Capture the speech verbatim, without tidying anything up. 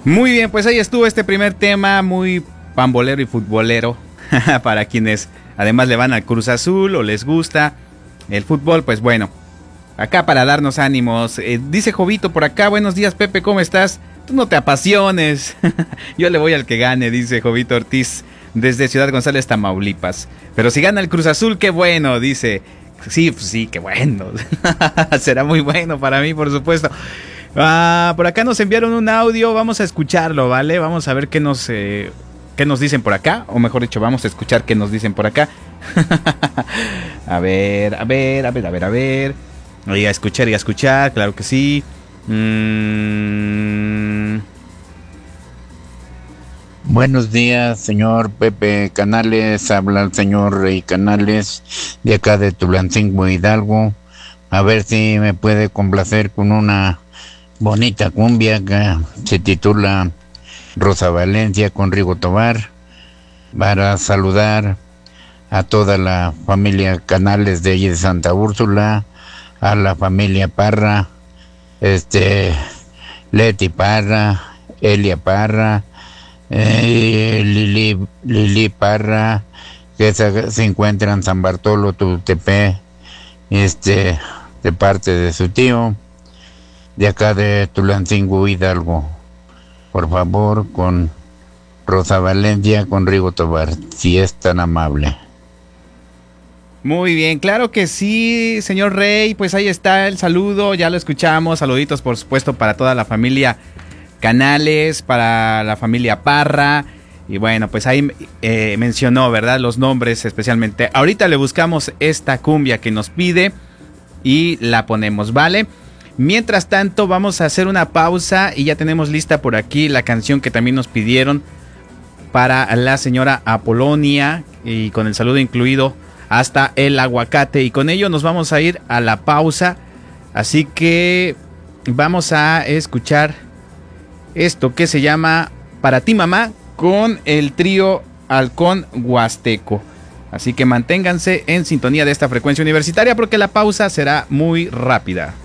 Muy bien, pues ahí estuvo este primer tema, muy pambolero y futbolero, para quienes además le van al Cruz Azul o les gusta el fútbol, pues bueno, acá para darnos ánimos. Eh, dice Jovito por acá, buenos días Pepe, ¿cómo estás? Tú no te apasiones, yo le voy al que gane, dice Jovito Ortiz, desde Ciudad González, Tamaulipas. Pero si gana el Cruz Azul, qué bueno, dice. Sí, pues sí, qué bueno. Será muy bueno para mí, por supuesto. Ah, por acá nos enviaron un audio, vamos a escucharlo, ¿vale? Vamos a ver qué nos, eh, qué nos dicen por acá, o mejor dicho, vamos a escuchar qué nos dicen por acá. A ver, a ver, a ver, a ver, a ver. Y a escuchar y a escuchar, claro que sí. Mm... Buenos días, señor Pepe Canales, habla el señor Rey Canales, de acá de Tulancingo, Hidalgo. A ver si me puede complacer con una bonita cumbia que se titula Rosa Valencia con Rigo Tobar, para saludar a toda la familia Canales de allí de Santa Úrsula, a la familia Parra, este, Leti Parra, Elia Parra, eh, Lili, Lili Parra, que se, se encuentra en San Bartolo, Tutepec, este, de parte de su tío, de acá de Tulancingo, Hidalgo. Por favor, con Rosa Valencia con Rigo Tobar, si es tan amable. Muy bien, claro que sí, señor Rey, pues ahí está el saludo, ya lo escuchamos, saluditos por supuesto para toda la familia Canales, para la familia Parra, y bueno, pues ahí eh, mencionó, ¿verdad?, los nombres especialmente. Ahorita le buscamos esta cumbia que nos pide y la ponemos, ¿vale? Mientras tanto, vamos a hacer una pausa y ya tenemos lista por aquí la canción que también nos pidieron para la señora Apolonia, y con el saludo incluido hasta el aguacate, y con ello nos vamos a ir a la pausa, así que vamos a escuchar esto que se llama Para ti mamá, con el trío Halcón Huasteco. Así que manténganse en sintonía de esta frecuencia universitaria porque la pausa será muy rápida.